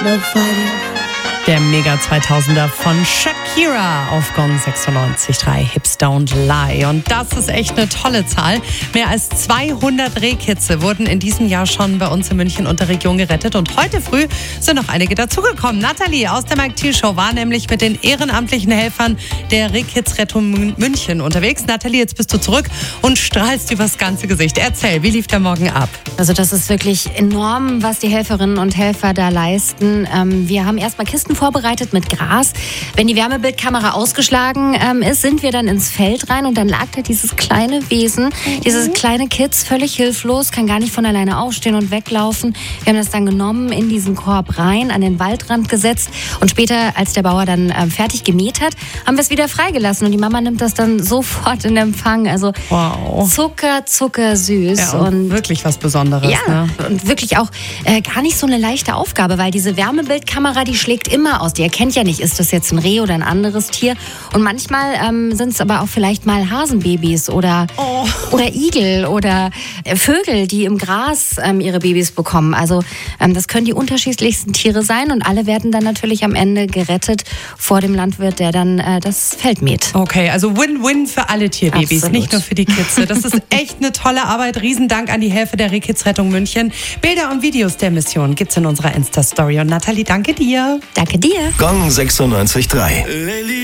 Der Mega 2000er von Shakira auf Gong 96.3 Hips Don't Lie. Und das ist echt eine tolle Zahl. Mehr als 200 Rehkitze wurden in diesem Jahr schon bei uns in München und der Region gerettet. Und heute früh sind noch einige dazugekommen. Nathalie aus der Mike Thiel Show war nämlich mit den ehrenamtlichen Helfern der Rehkitzrettung München unterwegs. Nathalie, jetzt bist du zurück und strahlst übers ganze Gesicht. Erzähl, wie lief der Morgen ab? Also das ist wirklich enorm, was die Helferinnen und Helfer da leisten. Wir haben erstmal Kisten vorbereitet mit Gras. Wenn die Wärmebildkamera ausgeschlagen ist, sind wir dann ins Feld rein und dann lag da dieses kleine Wesen, dieses kleine Kitz, völlig hilflos, kann gar nicht von alleine aufstehen und weglaufen. Wir haben das dann genommen, in diesen Korb rein, an den Waldrand gesetzt und später, als der Bauer dann fertig gemäht hat, haben wir es wieder freigelassen und die Mama nimmt das dann sofort in Empfang. Also wow. zuckersüß. Ja, und wirklich was Besonderes. Ja, ne? Und wirklich auch gar nicht so eine leichte Aufgabe, weil diese Wärmebildkamera, die schlägt immer aus. Die erkennt ja nicht, ist das jetzt ein Reh oder ein anderes Tier. Und manchmal sind es aber auch vielleicht mal Hasenbabys oder Igel oder Vögel, die im Gras ihre Babys bekommen. Also das können die unterschiedlichsten Tiere sein und alle werden dann natürlich am Ende gerettet vor dem Landwirt, der dann das Feld mäht. Okay, also Win-Win für alle Tierbabys, Absolut. nicht nur für die Kitze. Das ist echt eine tolle Arbeit. Riesendank an die Helfer der Rehkitzrettung München. Bilder und Videos der Mission gibt's in unserer Insta-Story. Und Nathalie, danke dir. Danke dir. Gong 96.3.